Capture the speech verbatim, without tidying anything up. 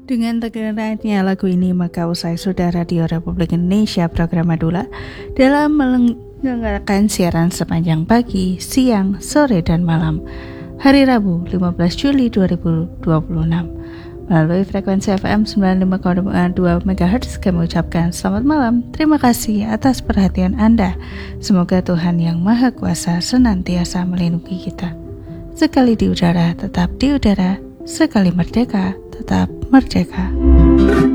Dengan terdengarnya lagu ini, maka usai sudah Radio Republik Indonesia program Madula dalam menyelenggarakan siaran sepanjang pagi, siang, sore, dan malam hari Rabu lima belas Juli dua ribu dua puluh enam melalui frekuensi F M sembilan puluh lima koma dua MHz. Kami ucapkan selamat malam. Terima kasih atas perhatian Anda. Semoga Tuhan Yang Maha Kuasa senantiasa melindungi kita. Sekali di udara, tetap di udara. Sekali merdeka, tetap merdeka.